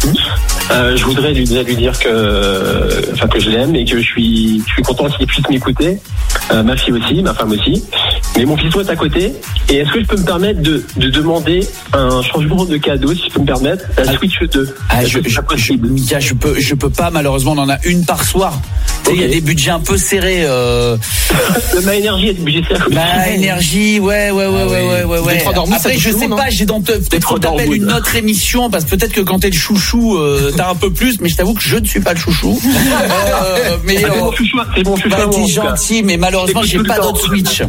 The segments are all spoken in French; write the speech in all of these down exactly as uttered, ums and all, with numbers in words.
Euh, je voudrais lui, lui dire que, enfin que je l'aime et que je suis, je suis content qu'il puisse m'écouter. Euh, ma fille aussi, ma femme aussi. Mais mon fiston est à côté. Et est-ce que je peux me permettre de, de demander un changement de cadeau, si je peux me permettre, la Switch deux? Ah, je, je, je, Mika, je peux, je peux pas, malheureusement, on en a une par soir. Il okay. y a des budgets un peu serrés. Euh... Ma énergie est budget serré. Ma énergie, ouais, ouais, ouais, ah, ouais, ouais, ouais, ouais. Dormi, après, je sais pas, j'ai dans peut-être qu'on t'appelle une autre émission, parce que peut-être que quand t'es le chouchou, euh, t'as un peu plus, mais je t'avoue que je ne suis pas le chouchou. euh, mais c'est bon chouchou, c'est bon chouchou. Bah, t'es gentil, mais malheureusement, j'ai pas d'autre Switch.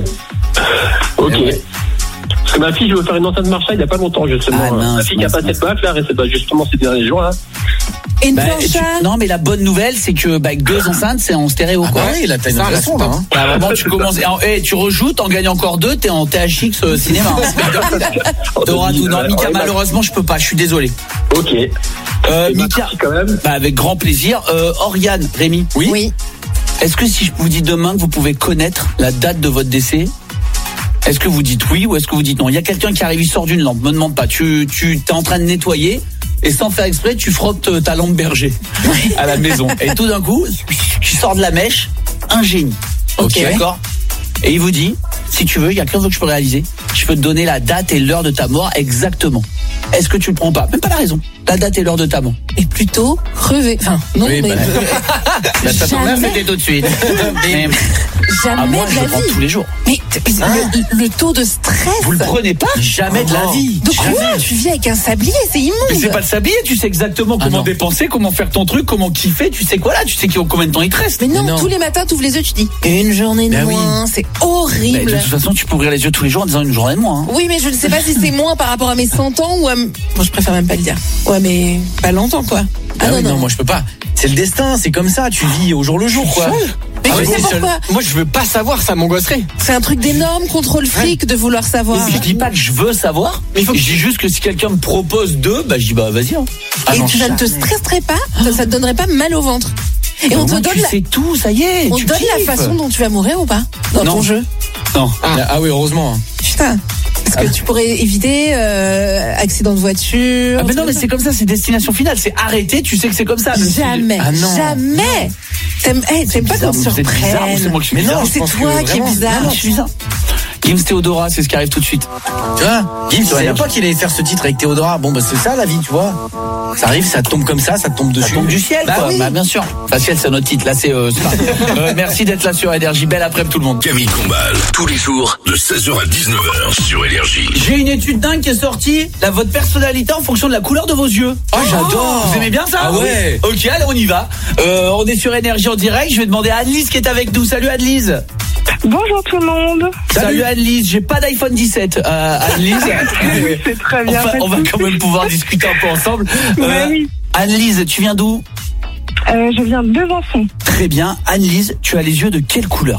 Ok. Parce que ma fille, je veux faire une enceinte Marshall il n'y a pas longtemps, justement. Ah, mince, ma fille mince, qui a passé le bac, là, et c'est pas justement ces derniers jours, là. Et une bah, tu, non, mais la bonne nouvelle, c'est que bah, deux enceintes, c'est en stéréo, quoi. Ah bah oui, là, t'as une façon, là. Hein. Bah, vraiment, tu commences, et, tu rejoutes, t'en gagnes encore deux, t'es en T H X euh, cinéma. T'auras tout. Non, Mika, malheureusement, je peux pas, je suis désolé. Ok. Euh, Mika, quand même. Bah, avec grand plaisir. Euh, Oriane, Rémi. Oui. Oui. Est-ce que si je vous dis demain que vous pouvez connaître la date de votre décès, est-ce que vous dites oui ou est-ce que vous dites non? Il y a quelqu'un qui arrive, il sort d'une lampe, me demande pas. Tu, tu t'es en train de nettoyer et sans faire exprès, tu frottes ta lampe berger à la maison. Et tout d'un coup, tu sors de la mèche, un génie. Ok, d'accord. Et il vous dit, si tu veux, il y a quelque chose que je peux réaliser. Je peux te donner la date et l'heure de ta mort exactement. Est-ce que tu le prends pas? Même pas la raison. La date et l'heure de ta mort. Et plutôt crever. Enfin, non, oui, mais. Bah, bah, ça tombe bien, c'était tout de suite. Mais, jamais ah, moi, de je la le prends vie. tous les jours. Mais hein? le, le taux de stress. Vous le prenez pas? Jamais oh, de la vie. De quoi? Jamais. Tu vis avec un sablier, c'est immonde. Mais c'est pas le sablier, tu sais exactement comment ah, dépenser, comment faire ton truc, comment kiffer, tu sais quoi là, tu sais combien de temps il te reste. Mais non, mais non. tous les matins, tu ouvres les yeux, tu dis une journée de ben moins, oui. c'est horrible. Mais de toute façon, tu peux ouvrir les yeux tous les jours en disant une journée de moins. Hein. Oui, mais je ne sais pas si c'est moins par rapport à mes cent ans ou à. Bon, je préfère même pas le dire. Ouais, mais pas longtemps, quoi. Ah, ah non, oui, non, non, moi je peux pas. C'est le destin, c'est comme ça, tu vis au jour le jour, quoi. Mais ah, je sais pourquoi. Moi je veux pas savoir, ça m'angoisserait. C'est un truc d'énorme contrôle fric ouais. de vouloir savoir. Mais je dis pas que je veux savoir, mais il faut que je dis juste que si quelqu'un me propose deux, bah je dis bah vas-y. Hein. Ah, et non, tu ne te stresserais pas, ça, ça te donnerait pas mal au ventre. Et mais on te donne tu la... sais tout, ça y est. On tu te donne kiffes. la façon dont tu vas mourir ou pas dans non. ton jeu. Non. Ah, ah oui, heureusement. Putain. Est-ce que ah. tu pourrais éviter euh, accident de voiture? Ah mais non, mais c'est comme ça, c'est destination finale, c'est arrêter, tu sais que c'est comme ça. Jamais, ah non. jamais. T'aimes, hey, t'aimes pas qu'on se surprenne. C'est moi qui suis mais bizarre. Non, c'est toi qui es bizarre. Non, je suis bizarre. Gims Théodora, c'est ce qui arrive tout de suite. Tu vois, Gims, tu savais pas qu'il allait faire ce titre avec Théodora. Bon, bah c'est ça la vie, tu vois. Ça arrive, ça tombe comme ça, ça tombe dessus. Ça tombe du ciel, bah quoi. Oui. Bah bien sûr. Enfin, ciel, c'est notre titre. Là, c'est. Euh, euh, merci d'être là sur Énergie. Belle après tout le monde. Camille Combal, tous les jours de seize heures à dix-neuf heures sur Énergie. J'ai une étude dingue qui est sortie. Là, votre personnalité en fonction de la couleur de vos yeux. Oh, j'adore. Vous aimez bien ça? Ah ouais. Ok, allez, on y va. Euh, on est sur Énergie en direct. Je vais demander à Anne-Lise qui est avec nous. Salut Anne-Lise. Bonjour tout le monde. Salut, Salut Anne-Lise, j'ai pas d'iPhone dix-sept. Euh, Anne-Lise, c'est très bien. On va, on va quand même pouvoir discuter un peu ensemble. Euh, bah oui. Anne-Lise, tu viens d'où? euh, Je viens de Besançon. Très bien. Anne-Lise, tu as les yeux de quelle couleur?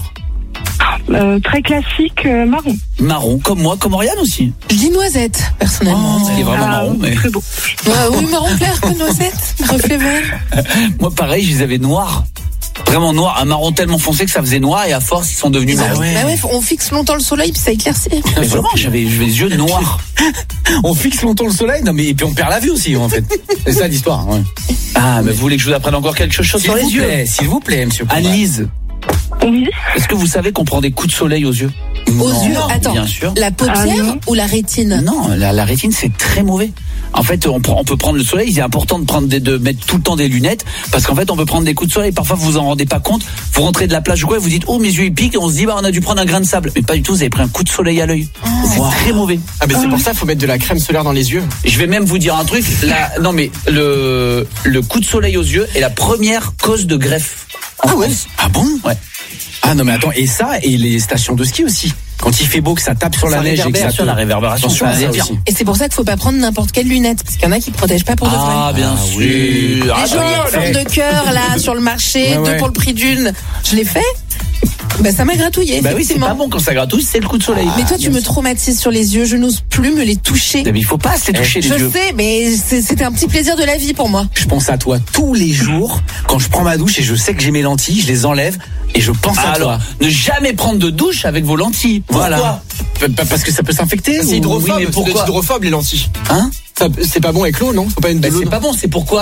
euh, Très classique, euh, marron. Marron, comme moi, comme Oriane aussi. Je dis noisette, personnellement. Oh, c'est vraiment ah, marron. Mais... Très beau. Euh, oui, marron clair que noisette. Reflet vert. Moi, pareil, je les avais noirs. Vraiment noir, un marron tellement foncé que ça faisait noir et à force ils sont devenus marrons. Ah ouais. Bah ouais, on fixe longtemps le soleil puis ça éclaircit. Mais vraiment, j'avais, j'avais les yeux noirs. On fixe longtemps le soleil, non mais et puis on perd la vue aussi en fait. C'est ça l'histoire. Ouais. Ah, mais vous voulez que je vous apprenne encore quelque chose s'il sur les plaît, yeux? S'il vous plaît, monsieur. Anne-Lise. Oui. Est-ce que vous savez qu'on prend des coups de soleil aux yeux? Aux non, yeux, attends. Bien sûr. La paupière ah, ou la rétine? Non, la, la rétine c'est très mauvais. En fait, on, prend, on peut prendre le soleil. Il est important de prendre des, de mettre tout le temps des lunettes parce qu'en fait, on peut prendre des coups de soleil. Parfois, vous vous en rendez pas compte. Vous rentrez de la plage ou quoi, et vous dites oh mes yeux ils piquent. Et on se dit bah on a dû prendre un grain de sable. Mais pas du tout. Vous avez pris un coup de soleil à l'œil. Oh, c'est wow. très mauvais. Ah mais c'est pour ça il faut mettre de la crème solaire dans les yeux. Je vais même vous dire un truc. La, non mais le le coup de soleil aux yeux est la première cause de greffe. Ah ouais. Ah bon? Ouais. Ah non mais attends, et ça et les stations de ski aussi. Quand il fait beau, que ça tape sur ça la neige et que ça sur te... la réverbération, sur ça aussi. Et c'est pour ça qu'il faut pas prendre n'importe quelle lunette parce qu'il y en a qui protègent pas pour de vrai. Ah bien ah, sûr. Oui. Les ah, jolies en forme de cœur là sur le marché, ouais, deux ouais. pour le prix d'une. Je l'ai fait. Bah ça m'a gratouillé. Bah oui, c'est pas bon quand ça gratouille, c'est le coup de soleil. Mais toi tu me traumatises sur les yeux, je n'ose plus me les toucher. Mais il faut pas se les toucher les je yeux. Je sais, mais c'était un petit plaisir de la vie pour moi. Je pense à toi tous les jours quand je prends ma douche et je sais que j'ai mes lentilles, je les enlève et je pense à Alors, toi. Ne jamais prendre de douche avec vos lentilles. Pourquoi? Voilà. Parce que ça peut s'infecter. C'est hydrophobe, oui, mais pourquoi? C'est hydrophobe les lentilles. Hein? Ça, c'est pas bon avec l'eau, non? Faut pas une bah, c'est pas bon, c'est pourquoi?